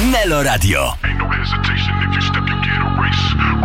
Nelo Radio. Ain't no hesitation, if you step, you get a race.